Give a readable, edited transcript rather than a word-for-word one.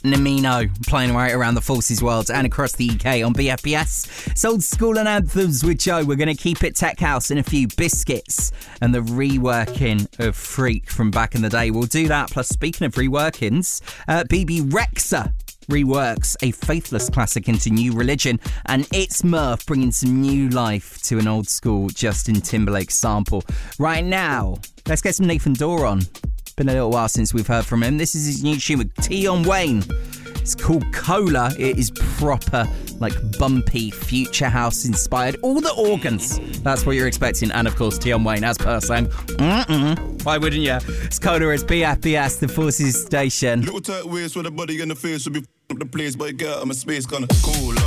Namino playing right around the Forces world and across the UK on BFBS. It's Old School and Anthems with Joe. We're going to keep it tech house in a few biscuits and the reworking of Freak from back in the day. We'll do that. Plus, speaking of reworkings, BB Rexa reworks a Faithless classic into new religion, and it's Murph bringing some new life to an old school Justin Timberlake sample. Right now, let's get some Nathan Dorr on. Been a little while since we've heard from him. This is his new tune with Tion Wayne. It's called Cola. It is proper, like bumpy, future house inspired. All the organs. That's what you're expecting. And of course, Tion Wayne, as per saying, why wouldn't you? It's Cola, it's BFBS, the Forces station. Little tight waist with a body in the face will be up the place, but girl, I'm a space gonna cool.